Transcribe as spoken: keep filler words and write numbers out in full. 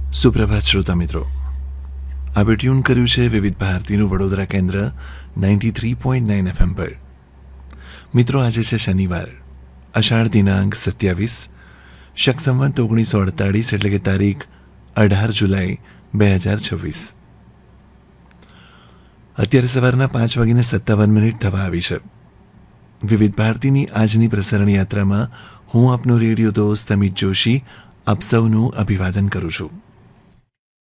સુપ્રભાત શ્રોતા મિત્રો, આપે ટ્યુન કર્યું છે વિવિધ ભારતીનું વડોદરા કેન્દ્ર ninety three point nine FM પર. મિત્રો, આજે છે શનિવાર, અષાઢ દિનાંક સત્યાવીસ, શક સંવત ઓગણીસો અડતાળીસ એટલે કે તારીખ અઢાર જુલાઈ બે હજાર છવ્વીસ. અત્યારે સવારના પાંચ વાગીને સત્તાવન મિનિટ થવા આવી છે. વિવિધ ભારતીની આજની પ્રસારણ યાત્રામાં હું આપનો રેડિયો દોસ્ત અમિત જોશી આપ સૌનું અભિવાદન કરું છું.